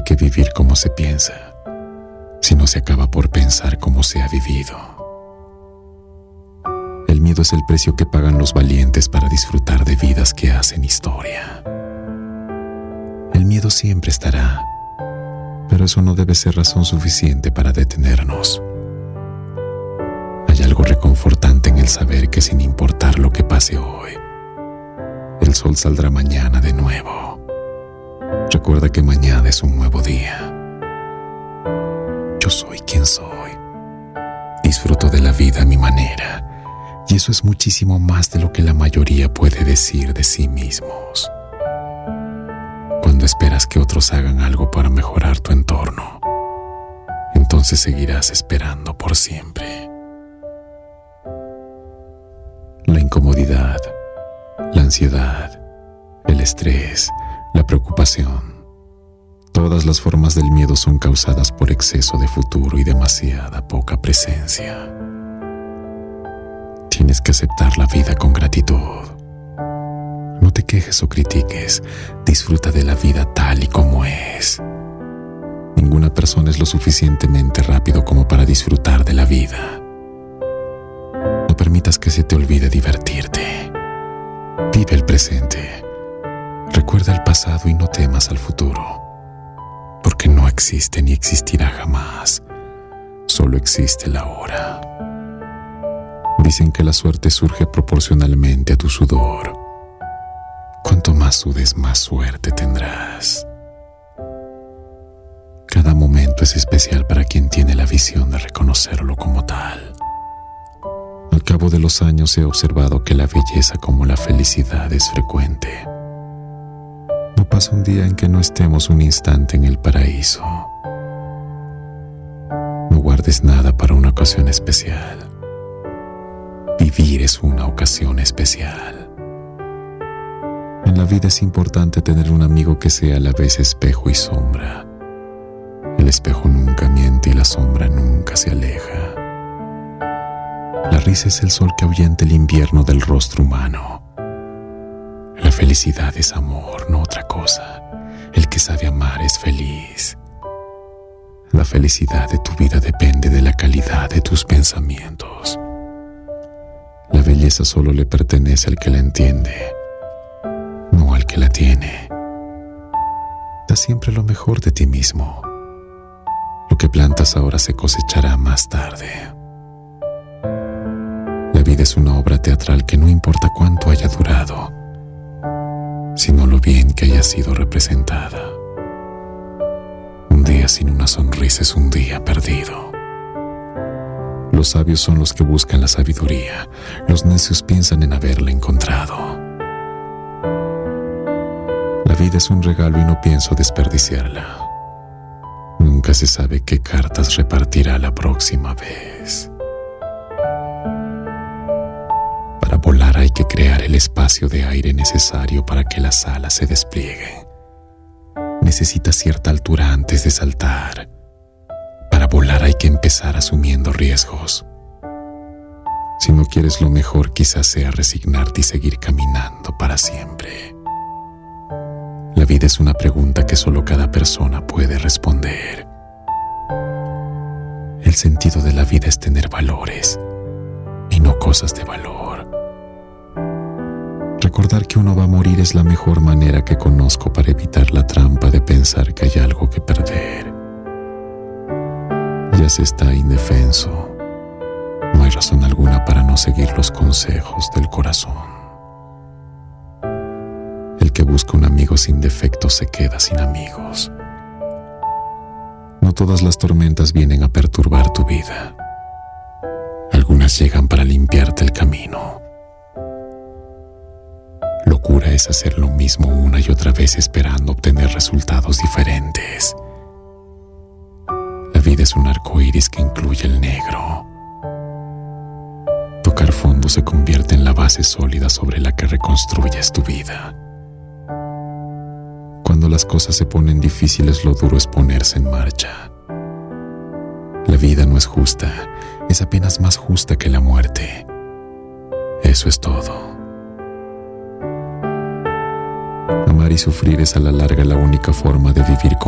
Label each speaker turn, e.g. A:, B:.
A: que vivir como se piensa, sino se acaba por pensar como se ha vivido. El miedo es el precio que pagan los valientes para disfrutar de vidas que hacen historia. El miedo siempre estará, pero eso no debe ser razón suficiente para detenernos. Hay algo reconfortante en el saber que sin importar lo que pase hoy, el sol saldrá mañana de nuevo. Recuerda que mañana es un nuevo día. Yo soy quien soy. Disfruto de la vida a mi manera, y eso es muchísimo más de lo que la mayoría puede decir de sí mismos. Cuando esperas que otros hagan algo para mejorar tu entorno, entonces seguirás esperando por siempre. La incomodidad, la ansiedad, el estrés, la preocupación, todas las formas del miedo son causadas por exceso de futuro y demasiada poca presencia. Tienes que aceptar la vida con gratitud. No te quejes o critiques, disfruta de la vida tal y como es. Ninguna persona es lo suficientemente rápido como para disfrutar de la vida. No permitas que se te olvide divertirte. Vive el presente. Recuerda el pasado y no temas al futuro, porque no existe ni existirá jamás. Solo existe la hora. Dicen que la suerte surge proporcionalmente a tu sudor. Cuanto más sudes, más suerte tendrás. Cada momento es especial para quien tiene la visión de reconocerlo como tal. Al cabo de los años he observado que la belleza como la felicidad es frecuente. No pasa un día en que no estemos un instante en el paraíso. No guardes nada para una ocasión especial. Vivir es una ocasión especial. En la vida es importante tener un amigo que sea a la vez espejo y sombra. El espejo nunca miente y la sombra nunca se aleja. La risa es el sol que ahuyenta el invierno del rostro humano. La felicidad es amor, no otra cosa. El que sabe amar es feliz. La felicidad de tu vida depende de la calidad de tus pensamientos. La belleza solo le pertenece al que la entiende, no al que la tiene. Da siempre lo mejor de ti mismo. Lo que plantas ahora se cosechará más tarde. La vida es una obra teatral que no importa cuánto haya durado, sino lo bien que haya sido representada. Un día sin una sonrisa es un día perdido. Los sabios son los que buscan la sabiduría. Los necios piensan en haberla encontrado. La vida es un regalo y no pienso desperdiciarla. Nunca se sabe qué cartas repartirá la próxima vez. Para volar hay que crear el espacio de aire necesario para que las alas se desplieguen. Necesitas cierta altura antes de saltar. Para volar hay que empezar asumiendo riesgos. Si no quieres lo mejor, quizás sea resignarte y seguir caminando para siempre. La vida es una pregunta que solo cada persona puede responder. El sentido de la vida es tener valores y no cosas de valor. Recordar que uno va a morir es la mejor manera que conozco para evitar la trampa de pensar que hay algo que perder. Ya se está indefenso. No hay razón alguna para no seguir los consejos del corazón. El que busca un amigo sin defectos se queda sin amigos. No todas las tormentas vienen a perturbar tu vida. Algunas llegan para limpiarte el camino. Locura es hacer lo mismo una y otra vez esperando obtener resultados diferentes. La vida es un arco iris que incluye el negro. Tocar fondo se convierte en la base sólida sobre la que reconstruyes tu vida. Cuando las cosas se ponen difíciles, lo duro es ponerse en marcha. La vida no es justa, es apenas más justa que la muerte. Eso es todo. Amar y sufrir es a la larga la única forma de vivir con